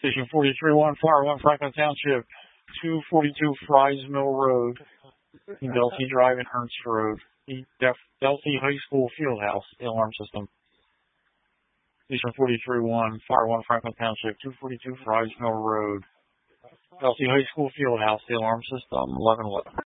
Station 43-1, Fire 1, Franklin Township, 242 Fries Mill Road, Delsey Drive and Ernst Road, Delsey High School Fieldhouse, the alarm system. Station 43-1, Fire 1, Franklin Township, 242 Fries Mill Road, Delsey High School Fieldhouse, the alarm system, 1111.